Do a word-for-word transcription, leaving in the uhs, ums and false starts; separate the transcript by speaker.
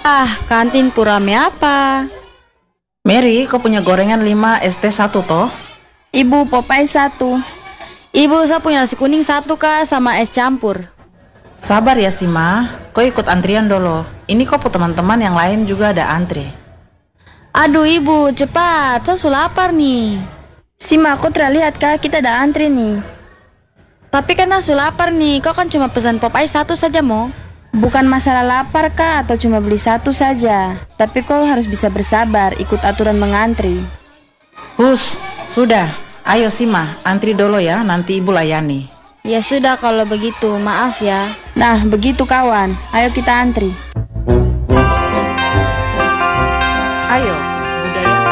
Speaker 1: Ah, kantin purame apa?
Speaker 2: Mary, kau punya gorengan lima, es teh satu toh?
Speaker 3: Ibu, Popeye satu.
Speaker 1: Ibu, saya punya nasi kuning satu kak sama es campur.
Speaker 2: Sabar ya Sima, kau ikut antrian dulu. Ini kau teman-teman yang lain juga ada antri.
Speaker 1: Aduh ibu, cepat, saya sudah lapar nih.
Speaker 3: Sima, kok terlihat kak kita ada antri nih.
Speaker 1: Tapi kan saya sudah lapar nih, kau kan cuma pesan Popeye satu saja mo.
Speaker 3: Bukan masalah lapar kak atau cuma beli satu saja. Tapi kau harus bisa bersabar, ikut aturan mengantri.
Speaker 2: Hus, sudah. Ayo Sima, antri dulu ya, nanti ibu layani.
Speaker 1: Ya sudah kalau begitu, maaf ya.
Speaker 3: Nah, begitu kawan. Ayo kita antri.